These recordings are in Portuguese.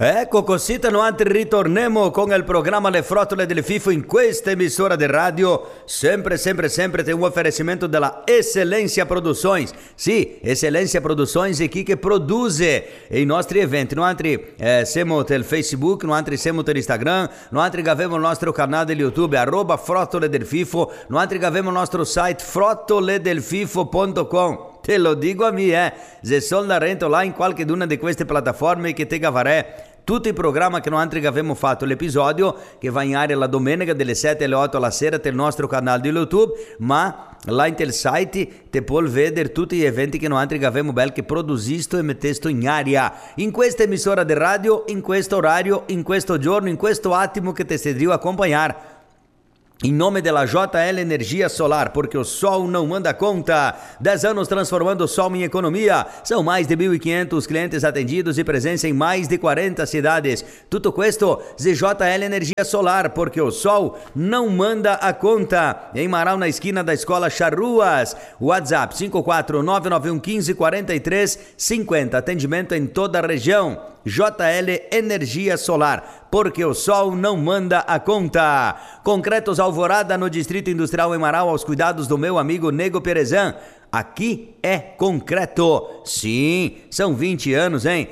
Ecco cosita, noi ritorniamo con il programma Le Frottole del FIFO in questa emissora di radio, sempre tem um oferecimento della Excelência Produções. Sì, Excelência Produções é que produz i nostri eventi. Noi siamo del Facebook, noi siamo del Instagram, noi avemo il nostro canale del YouTube, @Frottole del FIFO, noi avemo il nostro site frottoledelfifo.com. Te lo dico a me, se sono da rento là in qualche una di queste piattaforme che te cavaré tutti i programmi che noi abbiamo fatto, l'episodio che va in aria la domenica dalle 7 alle 8 alla sera del nostro canale di YouTube, ma là in tel site te puoi vedere tutti gli eventi che noi abbiamo che produzisto e mettesto in aria in questa emissora di radio, in questo orario, in questo giorno, in questo attimo che te sei a accompagnare. Em nome da JL Energia Solar, porque o sol não manda conta. 10 anos transformando o sol em economia. São mais de 1.500 clientes atendidos e presença em mais de 40 cidades. Tudo questo ZJL Energia Solar, porque o sol não manda a conta. Em Marau, na esquina da Escola Charruas. WhatsApp 54991154350. Atendimento em toda a região. JL Energia Solar, porque o sol não manda a conta. Concretos Alvorada, no Distrito Industrial em Marau, aos cuidados do meu amigo Nego Perezan. Aqui é concreto. Sim, são 20 anos, hein?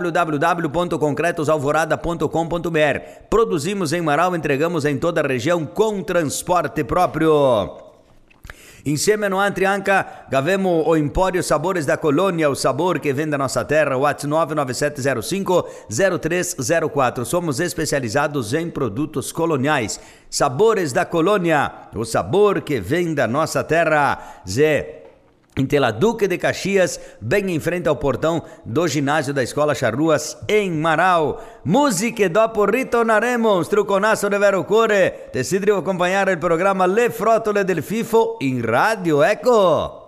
www.concretosalvorada.com.br. Produzimos em Marau, entregamos em toda a região com transporte próprio. Insieme no Antrianca, gavemo o Empório Sabores da Colônia, o sabor que vem da nossa terra, WhatsApp 99705-0304. Somos especializados em produtos coloniais. Sabores da Colônia, o sabor que vem da nossa terra. Zé. Em Tela Duque de Caxias, bem em frente ao portão do ginásio da Escola Charruas, em Marau. Música e dopo ritornaremos, truconasso de vero cuore. Decidere acompanhar o programa Le Frottole del FIFO em rádio, ecco!